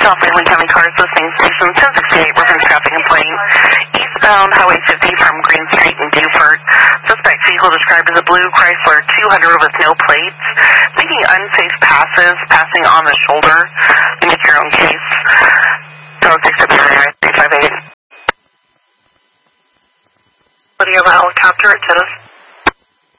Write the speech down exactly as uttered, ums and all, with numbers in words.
South Franklin County cars listening station ten sixty-eight, reference traffic complaint. Eastbound Highway fifty from Green Street in Beaufort. Suspect vehicle described as a blue Chrysler two hundred with no plates, making unsafe passes, passing on the shoulder. You make your own case. zero six seven nine three five eight. What do you have an helicopter at Tennis?